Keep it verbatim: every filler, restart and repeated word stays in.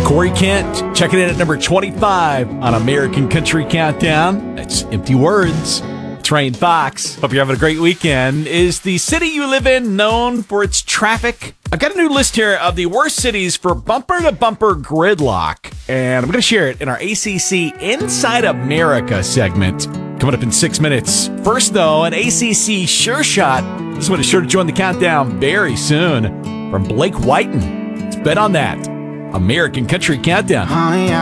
Corey Kent checking in at number twenty-five on American Country Countdown. That's Empty Words. Train Fox. Hope you're having a great weekend. Is the city you live in known for its traffic? I've got a new list here of the worst cities for bumper-to-bumper gridlock, and I'm going to share it in our A C C Inside America segment coming up in six minutes. First, though, an A C C Sure Shot. This one is sure to join the countdown very soon from Blake Whiten. Let's bet on that. American Country Countdown. Honey,